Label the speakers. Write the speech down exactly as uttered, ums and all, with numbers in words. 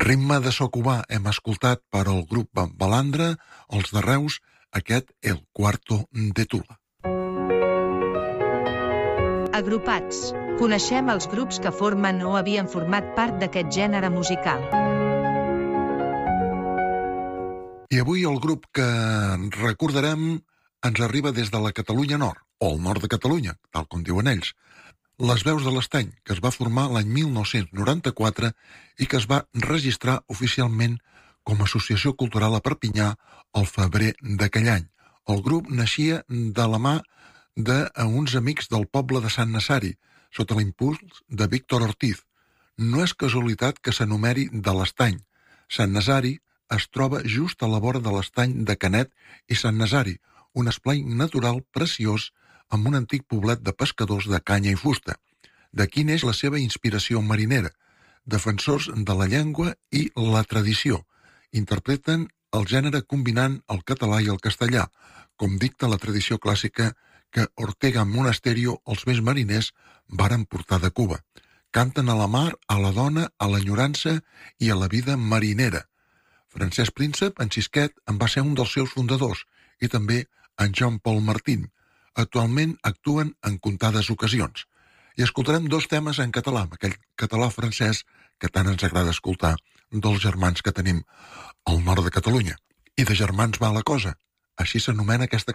Speaker 1: ritme de so cubà hem escoltat per al grup Balandra, els de Reus, aquest El Cuarto de Tula.
Speaker 2: Agrupats. Coneixem els grups que formen o havien format part d'aquest gènere musical.
Speaker 1: I avui el grup que recordarem ens arriba des de la Catalunya Nord, o el nord de Catalunya, tal com diuen ells. Les Veus de l'Estany, que es va formar l'any mil nou-cents noranta-quatre i que es va registrar oficialment com a Associació Cultural a Perpinyà al febrer d'aquell any. El grup naixia de la mà d'uns amics del poble de Sant Nazari, sota l'impuls de Víctor Ortiz. No és casualitat que s'enumeri de l'Estany. Sant Nazari es troba just a la vora de l'Estany de Canet i Sant Nazari, un esplai natural preciós amb un antic poblet de pescadors de canya i fusta. D'aquí neix la seva inspiració marinera. Defensors de la llengua i la tradició. Interpreten el gènere combinant el català i el castellà, com dicta la tradició clàssica que Ortega Monasterio, els més mariners, varen portar de Cuba. Canten a la mar, a la dona, a l'enyorança i a la vida marinera. Francesc Príncep, en Xisquet, en va ser un dels seus fundadors, i també en Jean Paul Martín. Actualment actuen en comptades ocasions. I escoltarem dos temes en català, aquell català francès que tant ens agrada escoltar dels germans que tenim al nord de Catalunya. I de germans va la cosa. Així s'anomena aquesta